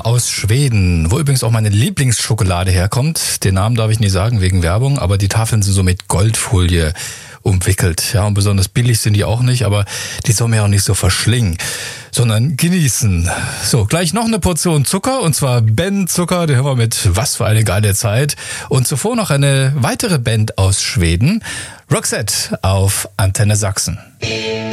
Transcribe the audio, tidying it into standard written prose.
aus Schweden, wo übrigens auch meine Lieblingsschokolade herkommt. Den Namen darf ich nicht sagen wegen Werbung, aber die Tafeln sind so mit Goldfolie umwickelt. Ja, und besonders billig sind die auch nicht, aber die soll man ja auch nicht so verschlingen, sondern genießen. So, gleich noch eine Portion Zucker, und zwar Ben Zucker, den hören wir mit Was für eine geile Zeit. Und zuvor noch eine weitere Band aus Schweden, Roxette auf Antenne Sachsen.